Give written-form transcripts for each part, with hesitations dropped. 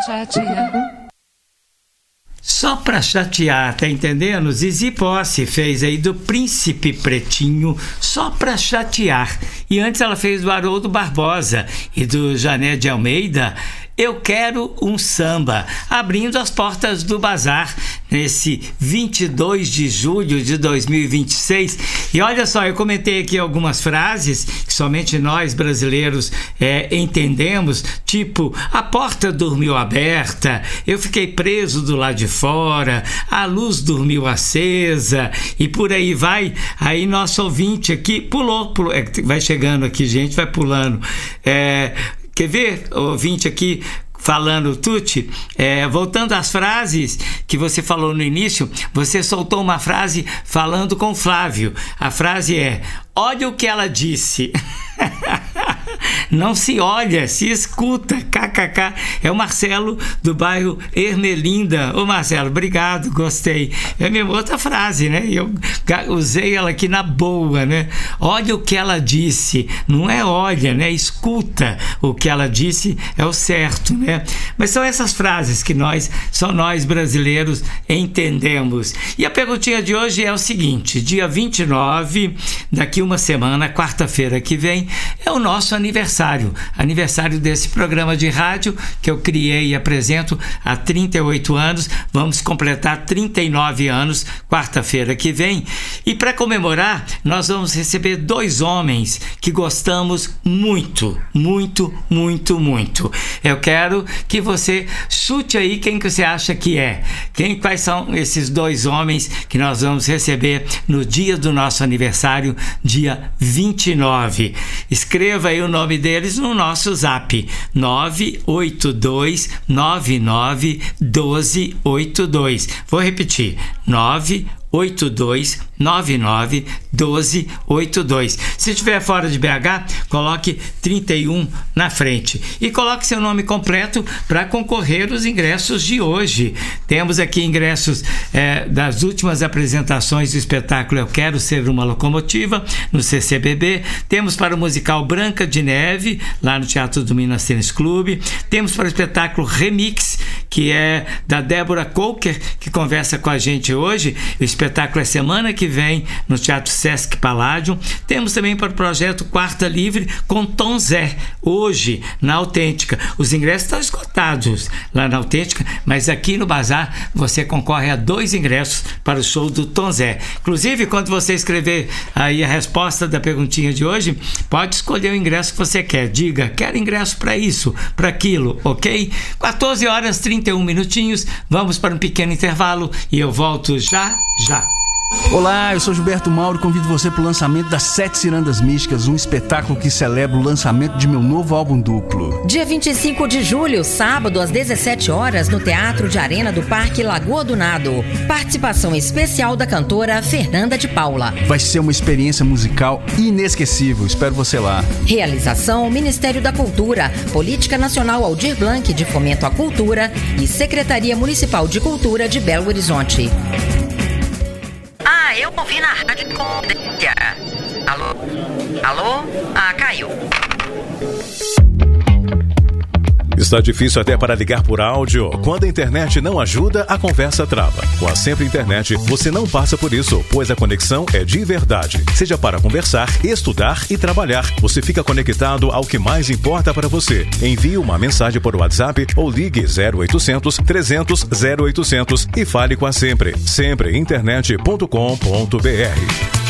chatear. Só pra chatear, tá entendendo? Zizi Posse fez aí do Príncipe Pretinho, Só pra chatear. E antes ela fez do Haroldo Barbosa e do Jané de Almeida, Eu Quero um Samba, abrindo as portas do bazar nesse 22 de julho de 2026. E olha só, eu comentei aqui algumas frases que somente nós brasileiros entendemos, tipo, a porta dormiu aberta, eu fiquei preso do lado de fora, a luz dormiu acesa, e por aí vai. Aí nosso ouvinte aqui pulou, vai chegando aqui, gente, vai pulando. Quer ver, ouvinte aqui falando, Tuti, voltando às frases que você falou no início, você soltou uma frase falando com Flávio. A frase é: olha o que ela disse. Não se olha, se escuta, kkk. É o Marcelo do bairro Ermelinda. Ô Marcelo, obrigado, gostei. É mesmo outra frase, né? Eu usei ela aqui na boa, né? Olha o que ela disse, não é olha, né? Escuta o que ela disse, é o certo, né? Mas são essas frases que só nós brasileiros entendemos. E a perguntinha de hoje é o seguinte: dia 29, daqui uma semana, quarta-feira que vem, é o nosso aniversário desse programa de rádio que eu criei e apresento há 38 anos. Vamos completar 39 anos quarta-feira que vem, e para comemorar nós vamos receber dois homens que gostamos muito, muito, muito, muito. Eu quero que você chute aí quem que você acha que é. Quais são esses dois homens que nós vamos receber no dia do nosso aniversário, dia 29. Escreva aí o nome deles no nosso zap 982991282. Vou repetir: 982991282. Se estiver fora de BH, coloque 31 na frente e coloque seu nome completo para concorrer aos ingressos de hoje. Temos aqui ingressos das últimas apresentações do espetáculo Eu Quero Ser Uma Locomotiva no CCBB. Temos para o musical Branca de Neve lá no Teatro do Minas Tênis Clube. Temos para o espetáculo Remix, que é da Débora Coker, que conversa com a gente hoje. O espetáculo é semana que vem no Teatro Sesc Paládio. Temos também para o projeto Quarta Livre com Tom Zé, hoje na Autêntica. Os ingressos estão esgotados lá na Autêntica, mas aqui no Bazar você concorre a 2 ingressos para o show do Tom Zé. Inclusive, quando você escrever aí a resposta da perguntinha de hoje, pode escolher o ingresso que você quer. Diga, quero ingresso para isso, para aquilo, ok? 14 horas 31 minutinhos, vamos para um pequeno intervalo e eu volto já. Olá, eu sou Gilberto Mauro e convido você para o lançamento das 7 Cirandas Místicas, um espetáculo que celebra o lançamento de meu novo álbum duplo. Dia 25 de julho, sábado, às 17 horas, no Teatro de Arena do Parque Lagoa do Nado. Participação especial da cantora Fernanda de Paula. Vai ser uma experiência musical inesquecível, espero você lá. Realização: Ministério da Cultura, Política Nacional Aldir Blanc de Fomento à Cultura e Secretaria Municipal de Cultura de Belo Horizonte. Eu ouvi na rádio. Alô? Caiu. Está difícil até para ligar por áudio? Quando a internet não ajuda, a conversa trava. Com a Sempre Internet, você não passa por isso, pois a conexão é de verdade. Seja para conversar, estudar e trabalhar, você fica conectado ao que mais importa para você. Envie uma mensagem por WhatsApp ou ligue 0800 300 0800 e fale com a Sempre. Sempreinternet.com.br.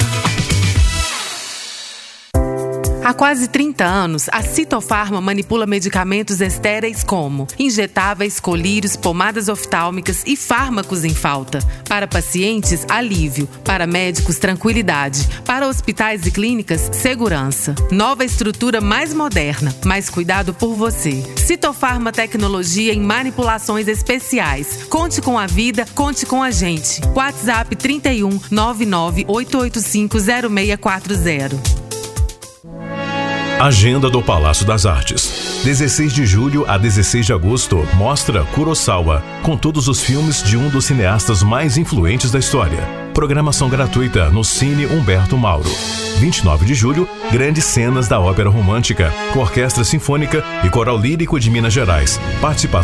Há quase 30 anos, a Citofarma manipula medicamentos estéreis como injetáveis, colírios, pomadas oftálmicas e fármacos em falta. Para pacientes, alívio. Para médicos, tranquilidade. Para hospitais e clínicas, segurança. Nova estrutura mais moderna, mais cuidado por você. Citofarma Tecnologia em manipulações especiais. Conte com a vida, conte com a gente. WhatsApp 31 99 885 0640. Agenda do Palácio das Artes. 16 de julho a 16 de agosto, mostra Kurosawa, com todos os filmes de um dos cineastas mais influentes da história. Programação gratuita no Cine Humberto Mauro. 29 de julho, grandes cenas da ópera romântica, com Orquestra Sinfônica e Coral Lírico de Minas Gerais. Participação